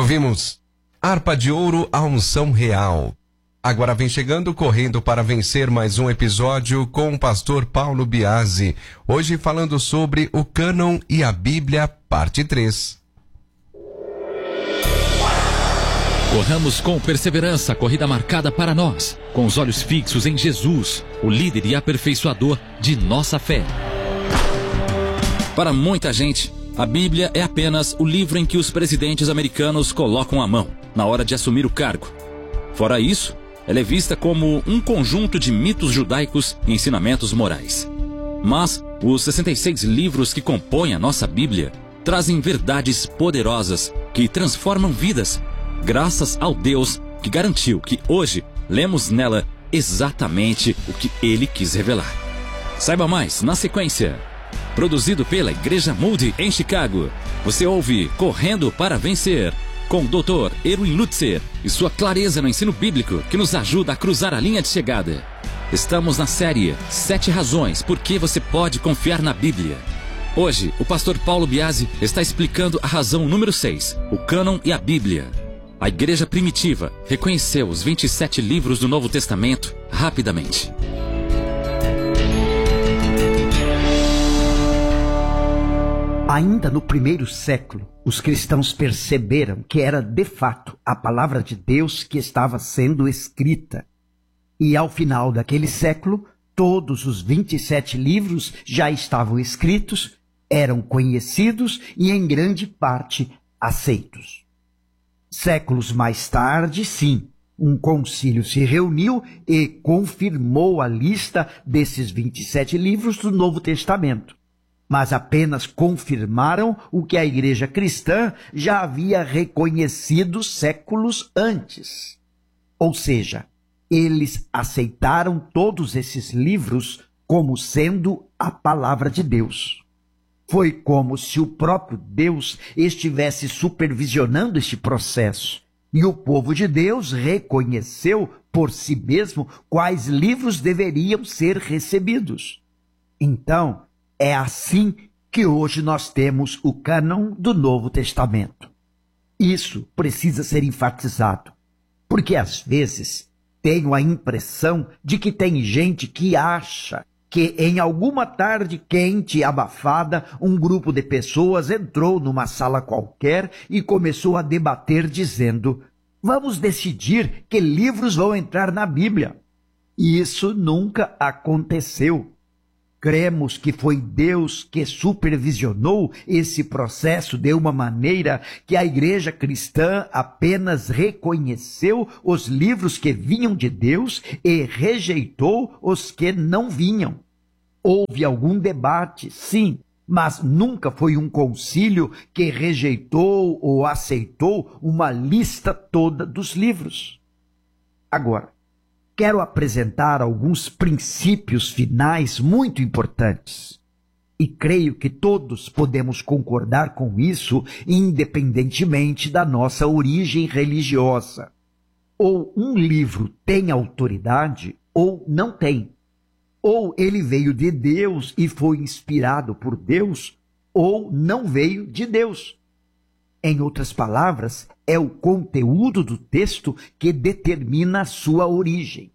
Ouvimos Harpa de Ouro, a Unção Real. Agora vem chegando correndo para vencer mais um episódio com o pastor Paulo Biasi. Hoje falando sobre o cânon e a Bíblia, parte 3. Corramos com perseverança a corrida marcada para nós, com os olhos fixos em Jesus, o líder e aperfeiçoador de nossa fé. Para muita gente, a Bíblia é apenas o livro em que os presidentes americanos colocam a mão na hora de assumir o cargo. Fora isso, ela é vista como um conjunto de mitos judaicos e ensinamentos morais. Mas os 66 livros que compõem a nossa Bíblia trazem verdades poderosas que transformam vidas, graças ao Deus que garantiu que hoje lemos nela exatamente o que Ele quis revelar. Saiba mais na sequência. Produzido pela Igreja Moody em Chicago, você ouve Correndo para Vencer, com o Dr. Erwin Lutzer e sua clareza no ensino bíblico que nos ajuda a cruzar a linha de chegada. Estamos na série 7 razões por que você pode confiar na Bíblia. Hoje, o pastor Paulo Biasi está explicando a razão número 6, o cânon e a Bíblia. A igreja primitiva reconheceu os 27 livros do Novo Testamento rapidamente. Ainda no primeiro século, os cristãos perceberam que era de fato a palavra de Deus que estava sendo escrita. E ao final daquele século, todos os 27 livros já estavam escritos, eram conhecidos e em grande parte aceitos. Séculos mais tarde, sim, um concílio se reuniu e confirmou a lista desses 27 livros do Novo Testamento. Mas apenas confirmaram o que a igreja cristã já havia reconhecido séculos antes. Ou seja, eles aceitaram todos esses livros como sendo a palavra de Deus. Foi como se o próprio Deus estivesse supervisionando este processo. E o povo de Deus reconheceu por si mesmo quais livros deveriam ser recebidos. Então, é assim que hoje nós temos o cânon do Novo Testamento. Isso precisa ser enfatizado, porque às vezes tenho a impressão de que tem gente que acha que em alguma tarde quente e abafada, um grupo de pessoas entrou numa sala qualquer e começou a debater dizendo: vamos decidir que livros vão entrar na Bíblia. E isso nunca aconteceu. Cremos que foi Deus que supervisionou esse processo de uma maneira que a igreja cristã apenas reconheceu os livros que vinham de Deus e rejeitou os que não vinham. Houve algum debate, sim, mas nunca foi um concílio que rejeitou ou aceitou uma lista toda dos livros. Agora, quero apresentar alguns princípios finais muito importantes. E creio que todos podemos concordar com isso, independentemente da nossa origem religiosa. Ou um livro tem autoridade, ou não tem. Ou ele veio de Deus e foi inspirado por Deus, ou não veio de Deus. Em outras palavras, é o conteúdo do texto que determina a sua origem.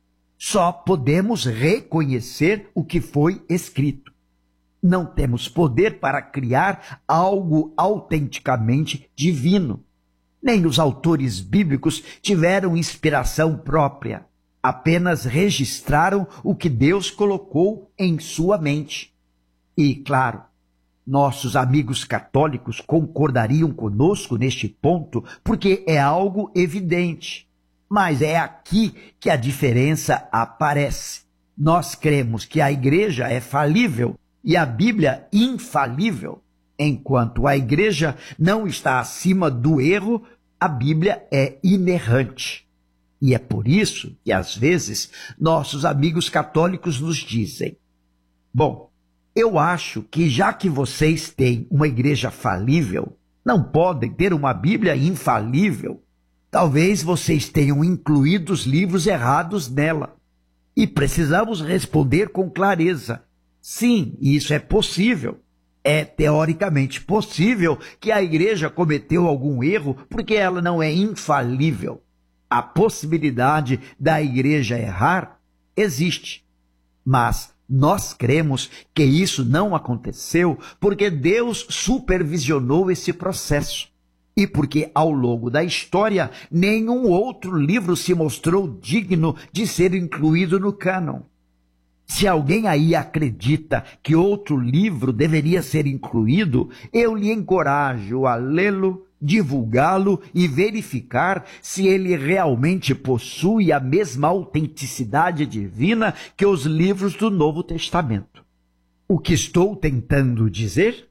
Só podemos reconhecer o que foi escrito. Não temos poder para criar algo autenticamente divino. Nem os autores bíblicos tiveram inspiração própria. Apenas registraram o que Deus colocou em sua mente. E, claro, nossos amigos católicos concordariam conosco neste ponto, porque é algo evidente. Mas é aqui que a diferença aparece. Nós cremos que a igreja é falível e a Bíblia infalível. Enquanto a igreja não está acima do erro, a Bíblia é inerrante. E é por isso que, às vezes, nossos amigos católicos nos dizem: bom, eu acho que já que vocês têm uma igreja falível, não podem ter uma Bíblia infalível. Talvez vocês tenham incluído os livros errados nela. E precisamos responder com clareza: sim, isso é possível. É teoricamente possível que a igreja cometeu algum erro, porque ela não é infalível. A possibilidade da igreja errar existe, mas nós cremos que isso não aconteceu porque Deus supervisionou esse processo e porque ao longo da história nenhum outro livro se mostrou digno de ser incluído no cânon. Se alguém aí acredita que outro livro deveria ser incluído, eu lhe encorajo a lê-lo, divulgá-lo e verificar se ele realmente possui a mesma autenticidade divina que os livros do Novo Testamento. O que estou tentando dizer?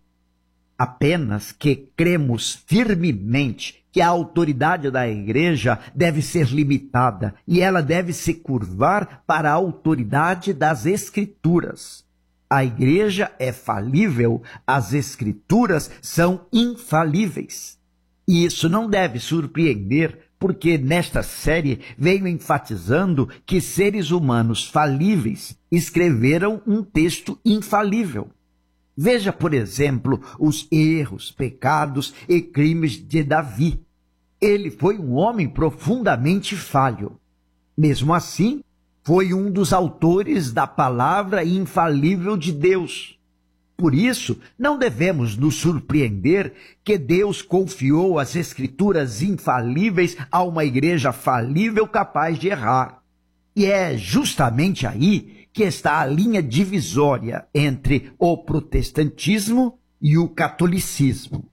Apenas que cremos firmemente que a autoridade da igreja deve ser limitada e ela deve se curvar para a autoridade das Escrituras. A igreja é falível, as Escrituras são infalíveis. E isso não deve surpreender, porque nesta série venho enfatizando que seres humanos falíveis escreveram um texto infalível. Veja, por exemplo, os erros, pecados e crimes de Davi. Ele foi um homem profundamente falho. Mesmo assim, foi um dos autores da palavra infalível de Deus. Por isso, não devemos nos surpreender que Deus confiou as Escrituras infalíveis a uma igreja falível capaz de errar. E é justamente aí que está a linha divisória entre o protestantismo e o catolicismo.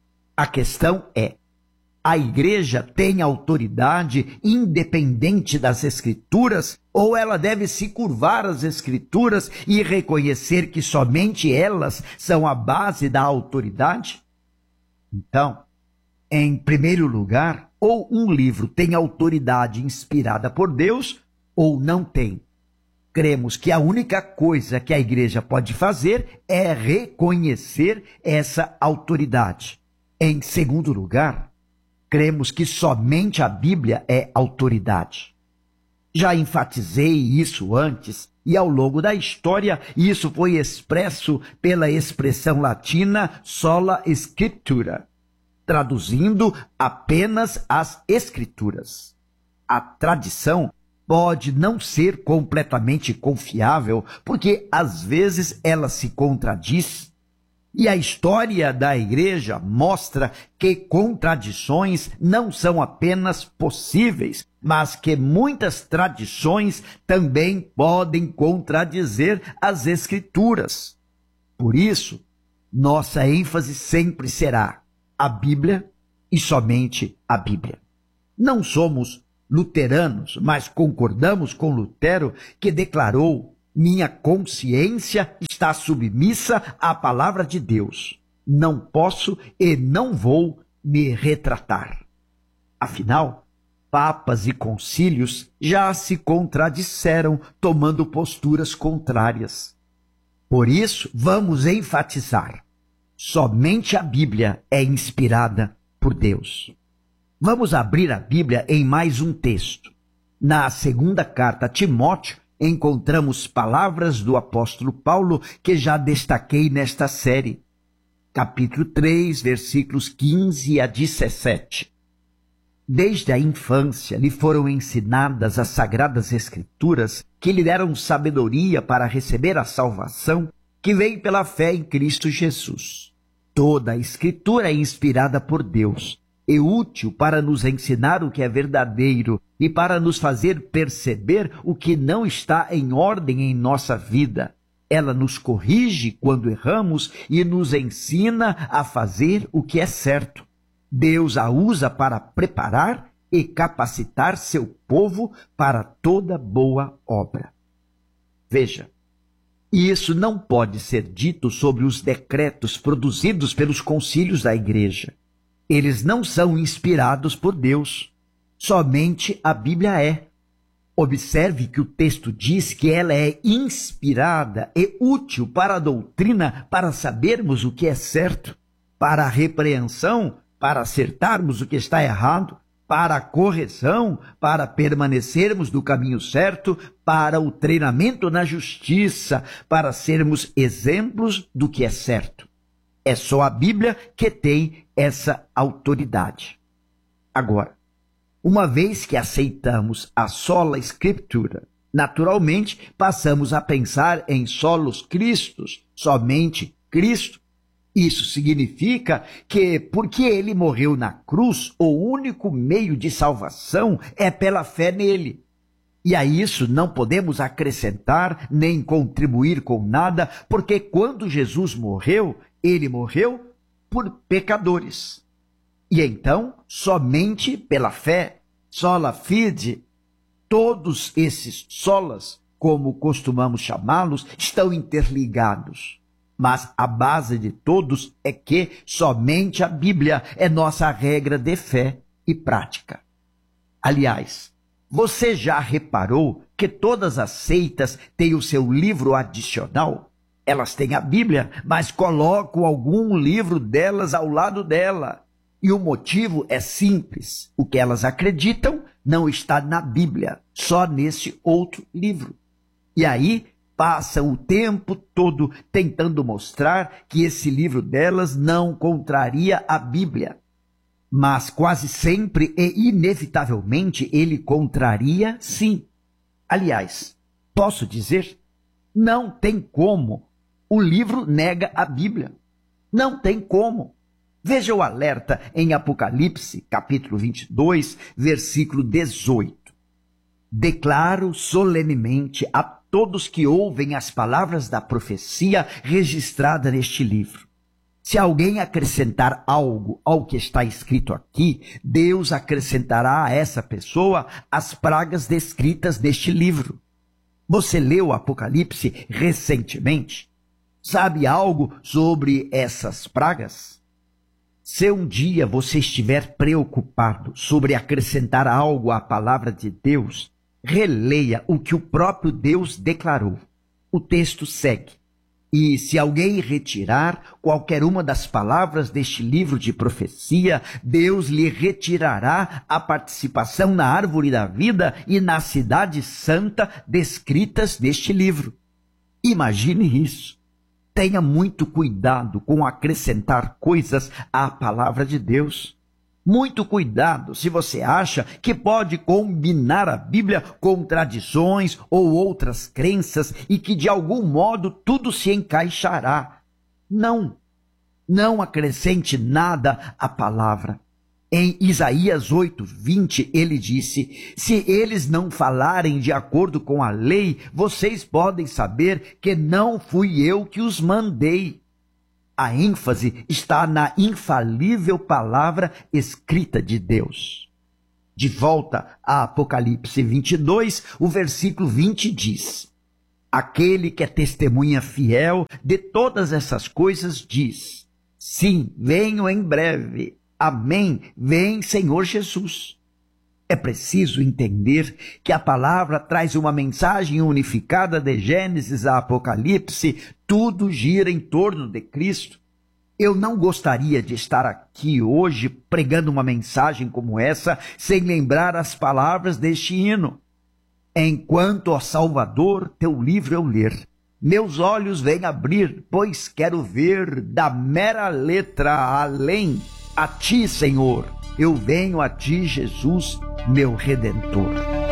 A questão é: a igreja tem autoridade independente das Escrituras ou ela deve se curvar às Escrituras e reconhecer que somente elas são a base da autoridade? Então, em primeiro lugar, ou um livro tem autoridade inspirada por Deus ou não tem. Cremos que a única coisa que a igreja pode fazer é reconhecer essa autoridade. Em segundo lugar, cremos que somente a Bíblia é autoridade. Já enfatizei isso antes, e ao longo da história isso foi expresso pela expressão latina sola scriptura, traduzindo apenas as Escrituras. A tradição pode não ser completamente confiável, porque às vezes ela se contradiz. E a história da igreja mostra que contradições não são apenas possíveis, mas que muitas tradições também podem contradizer as Escrituras. Por isso, nossa ênfase sempre será a Bíblia e somente a Bíblia. Não somos luteranos, mas concordamos com Lutero, que declarou: minha consciência está submissa à palavra de Deus. Não posso e não vou me retratar. Afinal, papas e concílios já se contradisseram, tomando posturas contrárias. Por isso, vamos enfatizar: somente a Bíblia é inspirada por Deus. Vamos abrir a Bíblia em mais um texto. Na segunda carta a Timóteo, encontramos palavras do apóstolo Paulo que já destaquei nesta série. Capítulo 3, versículos 15 a 17. Desde a infância lhe foram ensinadas as sagradas Escrituras, que lhe deram sabedoria para receber a salvação que vem pela fé em Cristo Jesus. Toda a Escritura é inspirada por Deus e útil para nos ensinar o que é verdadeiro e para nos fazer perceber o que não está em ordem em nossa vida. Ela nos corrige quando erramos e nos ensina a fazer o que é certo. Deus a usa para preparar e capacitar seu povo para toda boa obra. Veja, isso não pode ser dito sobre os decretos produzidos pelos concílios da igreja. Eles não são inspirados por Deus. Somente a Bíblia é. Observe que o texto diz que ela é inspirada e útil para a doutrina, para sabermos o que é certo, para a repreensão, para acertarmos o que está errado, para a correção, para permanecermos no caminho certo, para o treinamento na justiça, para sermos exemplos do que é certo. É só a Bíblia que tem essa autoridade. Agora, uma vez que aceitamos a sola Escritura, naturalmente passamos a pensar em solos Cristos, somente Cristo. Isso significa que, porque ele morreu na cruz, o único meio de salvação é pela fé nele. E a isso não podemos acrescentar nem contribuir com nada, porque quando Jesus morreu, ele morreu por pecadores. E então, somente pela fé, sola fide, todos esses solas, como costumamos chamá-los, estão interligados. Mas a base de todos é que somente a Bíblia é nossa regra de fé e prática. Aliás, você já reparou que todas as seitas têm o seu livro adicional? Elas têm a Bíblia, mas colocam algum livro delas ao lado dela. E o motivo é simples. O que elas acreditam não está na Bíblia, só nesse outro livro. E aí passam o tempo todo tentando mostrar que esse livro delas não contraria a Bíblia. Mas quase sempre e inevitavelmente ele contraria, sim. Aliás, posso dizer, não tem como. O livro nega a Bíblia. Não tem como. Veja o alerta em Apocalipse, capítulo 22, versículo 18. Declaro solenemente a todos que ouvem as palavras da profecia registrada neste livro. Se alguém acrescentar algo ao que está escrito aqui, Deus acrescentará a essa pessoa as pragas descritas neste livro. Você leu o Apocalipse recentemente? Sabe algo sobre essas pragas? Se um dia você estiver preocupado sobre acrescentar algo à palavra de Deus, releia o que o próprio Deus declarou. O texto segue. E se alguém retirar qualquer uma das palavras deste livro de profecia, Deus lhe retirará a participação na árvore da vida e na cidade santa descritas neste livro. Imagine isso. Tenha muito cuidado com acrescentar coisas à palavra de Deus. Muito cuidado se você acha que pode combinar a Bíblia com tradições ou outras crenças e que de algum modo tudo se encaixará. Não acrescente nada à palavra. Em Isaías 8:20 ele disse: se eles não falarem de acordo com a lei, vocês podem saber que não fui eu que os mandei. A ênfase está na infalível palavra escrita de Deus. De volta a Apocalipse 22, o versículo 20 diz: aquele que é testemunha fiel de todas essas coisas diz: sim, venho em breve. Amém, vem Senhor Jesus. É preciso entender que a palavra traz uma mensagem unificada de Gênesis a Apocalipse, tudo gira em torno de Cristo. Eu não gostaria de estar aqui hoje pregando uma mensagem como essa sem lembrar as palavras deste hino. Enquanto, ó Salvador, teu livro eu ler, meus olhos vêm abrir, pois quero ver da mera letra além. A ti, Senhor, eu venho a ti, Jesus, meu Redentor.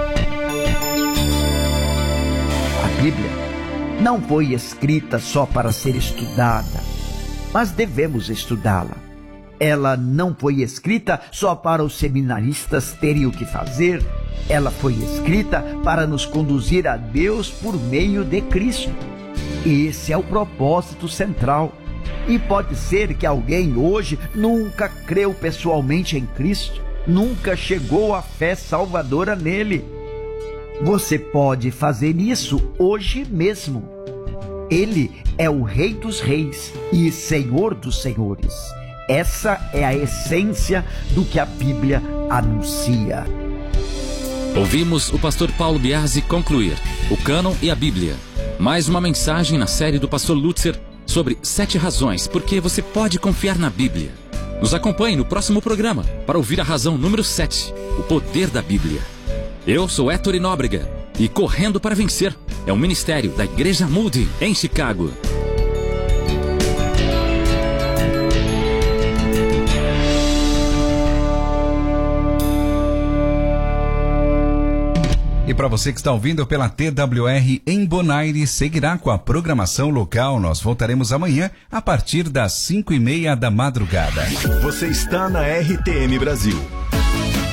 A Bíblia não foi escrita só para ser estudada, mas devemos estudá-la. Ela não foi escrita só para os seminaristas terem o que fazer. Ela foi escrita para nos conduzir a Deus por meio de Cristo. Esse é o propósito central. E pode ser que alguém hoje nunca creu pessoalmente em Cristo, nunca chegou à fé salvadora nele. Você pode fazer isso hoje mesmo. Ele é o Rei dos Reis e Senhor dos Senhores. Essa é a essência do que a Bíblia anuncia. Ouvimos o pastor Paulo Biasi concluir o cânon e a Bíblia. Mais uma mensagem na série do pastor Lutzer sobre 7 razões por que você pode confiar na Bíblia. Nos acompanhe no próximo programa para ouvir a razão número 7, o poder da Bíblia. Eu sou Héctor Nóbrega e Correndo para Vencer é um ministério da Igreja Moody em Chicago. E para você que está ouvindo pela TWR em Bonaire, seguirá com a programação local. Nós voltaremos amanhã a partir das 5:30 da madrugada. Você está na RTM Brasil.